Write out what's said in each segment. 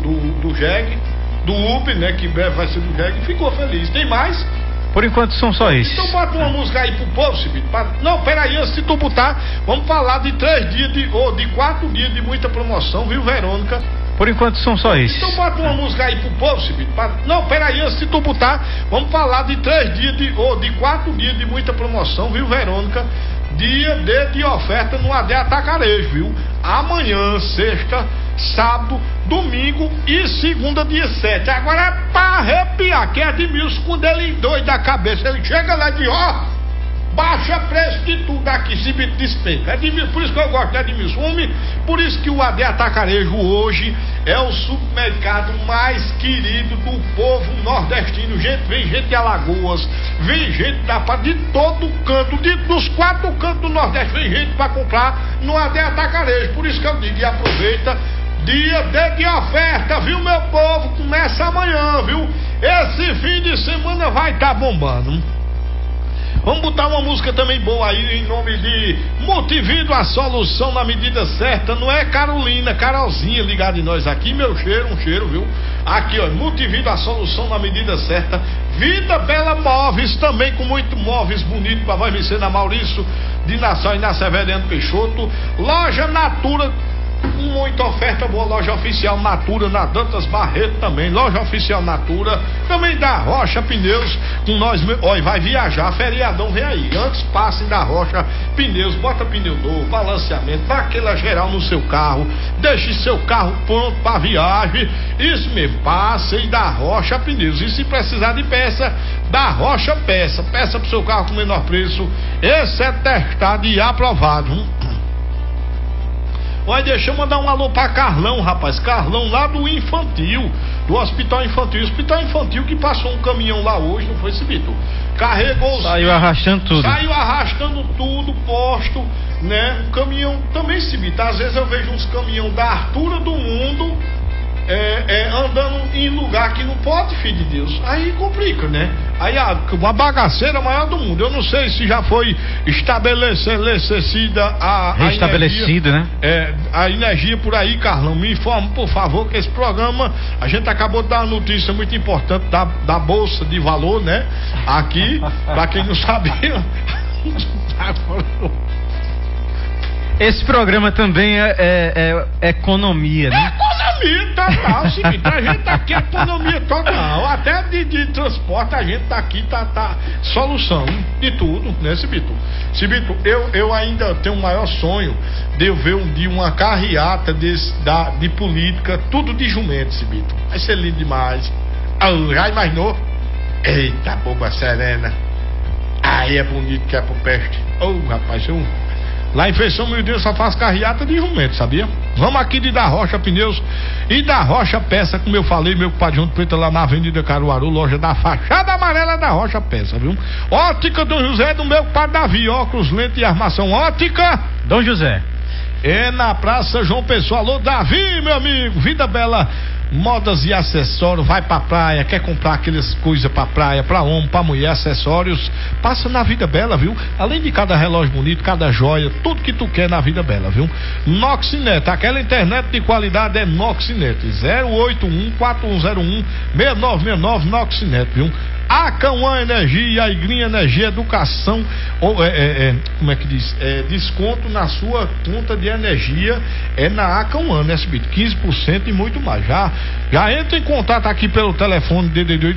do Jeg, do UP, né? Que breve vai ser do Jeg, ficou feliz. Tem mais? Por enquanto são só esses. Então bota uma música aí pro povo, Cibito. Não, peraí, antes de tu botar, vamos falar de 3 dias de 4 dias de muita promoção, viu, Verônica? Por enquanto são só esses. Então bota uma música aí pro povo, Cibito. Não, peraí, antes de tu botar, vamos falar de 3 dias de 4 dias de muita promoção, viu, Verônica? Dia de oferta no AD Atacarejo, viu? Amanhã, sexta, sábado, domingo e segunda, dia 7. Agora é pra arrepiar, que é Edmilson, quando ele doido da cabeça, ele chega lá e diz, baixa preço de tudo aqui, se me despenca. Edmilson, por isso que eu gosto de Edmilson. Homem, por isso que o AD Atacarejo hoje é o supermercado mais querido do povo nordestino. Vem gente de Alagoas, vem gente de todo canto, dos 4 cantos do Nordeste, vem gente para comprar no AD Atacarejo. Por isso que eu digo, e aproveita, dia de oferta, viu, meu povo? Começa amanhã, viu? Esse fim de semana vai estar bombando. Vamos botar uma música também boa aí, em nome de Multivido, a solução na medida certa. Não é Carolina, Carolzinha ligada em nós aqui, um cheiro, viu? Aqui, ó, Multivido, a solução na medida certa. Vida Bela Móveis, também com muito móveis bonitos para vai vencer na Maurício de Nassau e na Severiano Peixoto. Loja Natura, muita oferta boa, loja oficial Natura, na Dantas Barreto também, loja oficial Natura, também da Rocha Pneus, com nós, olha, vai viajar, feriadão vem aí, antes passem da Rocha Pneus, bota pneu novo, balanceamento, dá aquela geral no seu carro, deixe seu carro pronto para viagem, isso mesmo, passem da Rocha Pneus, e se precisar de peça, da Rocha peça pro seu carro com menor preço, esse é testado e aprovado. Olha, deixa eu mandar um alô pra Carlão, rapaz. Carlão lá do Infantil, do Hospital Infantil. Hospital Infantil que passou um caminhão lá hoje, não foi, Cibito? Carregou. Saiu arrastando tudo. Saiu arrastando tudo, posto, né? Um caminhão também, Cibito. Às vezes eu vejo uns caminhão da altura do mundo andando em lugar que não pode, filho de Deus. Aí complica, né? Aí uma bagaceira maior do mundo. Eu não sei se já foi estabelecida restabelecida, né? A energia por aí, Carlão. Me informa, por favor, que esse programa, a gente acabou de dar uma notícia muito importante da Bolsa de Valor, né? Aqui, pra quem não sabia. Esse programa também é economia, né? Economia total, Cibito. A gente tá aqui, economia total. Até de transporte a gente tá aqui, tá solução de tudo, né, Cibito? Cibito, eu ainda tenho o maior sonho de eu ver um dia uma carreata de política, tudo de jumento, Cibito. Vai ser lindo demais. Já imaginou? Eita, boba serena. Aí é bonito que é pro peste. Rapaz, lá em Feição, meu Deus, só faz carreata de jumento, sabia? Vamos aqui de Da Rocha Pneus e Da Rocha Peça, como eu falei, meu compadre João Preto, lá na Avenida Caruaru, loja da fachada amarela da Rocha Peça, viu? Ótica Dom José, do meu compadre Davi, óculos, lente e armação. Ótica Dom José. É na Praça João Pessoa. Alô, Davi, meu amigo, Vida Bela Modas e acessórios, vai pra praia, quer comprar aquelas coisas pra praia, pra homem, pra mulher, acessórios, passa na Vida Bela, viu? Além de cada relógio bonito, cada joia, tudo que tu quer na Vida Bela, viu? Noxinet, aquela internet de qualidade é Noxinet, 081-4101-6969 Noxinet, viu? A Cauã Energia, a Igrinha Energia Educação, como é que diz? Desconto na sua conta de energia na Cauã, né, Cibito? 15% e muito mais. Já entra em contato aqui pelo telefone DDD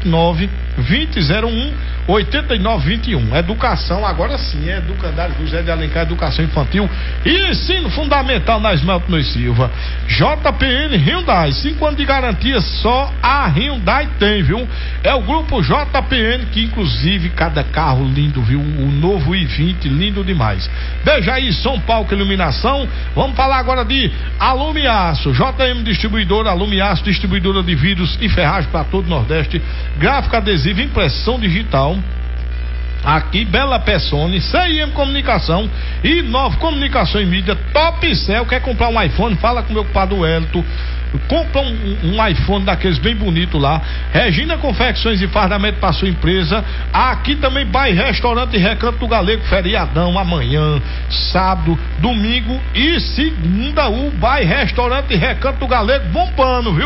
879-2001-8921. Educação, agora sim, Educandário José de Alencar, Educação Infantil e Ensino Fundamental na Esmelto Nois Silva. JPN Hyundai, 5 anos de garantia, só a Hyundai tem, viu? É o grupo JPN, que inclusive cada carro lindo, viu? O novo i20, lindo demais. Veja aí, São Paulo Iluminação. Vamos falar agora de Alumiaço, JM Distribuidora, Alumiaço, distribuidora de vidros e ferragem para todo o Nordeste, gráfica adesiva, impressão digital. Aqui, Bela Pessone, CIM Comunicação e Nova Comunicação e Mídia, Top Cell. Quer comprar um iPhone? Fala com o meu compadre Wellington. Compra um iPhone daqueles bem bonito lá. Regina Confecções e Fardamento para sua empresa. Aqui também vai Restaurante Recanto do Galego, feriadão amanhã, sábado, domingo e segunda. O Vai Restaurante Recanto do Galego bombando, viu?